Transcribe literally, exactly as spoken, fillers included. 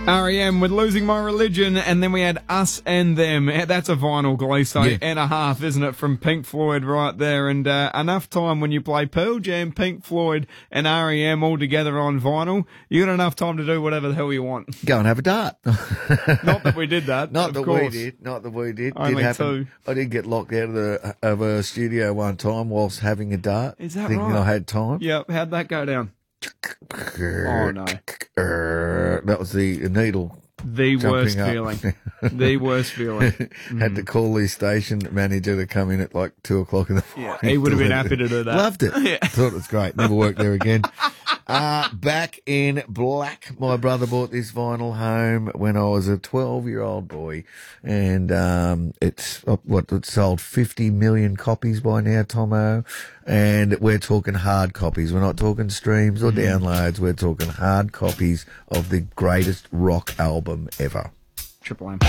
R E M with Losing My Religion, and then we had Us and Them. That's a vinyl, Gleeso, Yeah. and a half, isn't it, from Pink Floyd right there. And uh, enough time when you play Pearl Jam, Pink Floyd, and R E M all together on vinyl, you got enough time to do whatever the hell you want. Go and have a dart. Not that we did that. Not of that course. we did. Not that we did. Only did happen. two. I did get locked out of the of a studio one time whilst having a dart. Is that thinking right? I had time. Yep, how'd that go down? Oh, no. That was the needle. The Jumping worst up. feeling. The worst feeling. Had to call the station manager to come in at like two o'clock in the morning. Yeah, he would have been to- happy to do that. Loved it. Yeah. Thought it was great. Never worked there again. Uh, Back in Black. My brother bought this vinyl home when I was a twelve-year-old boy. And um, it's, uh, what, it's sold fifty million copies by now, Tomo. And we're talking hard copies. We're not talking streams or downloads. We're talking hard copies of the greatest rock album ever. Triple M.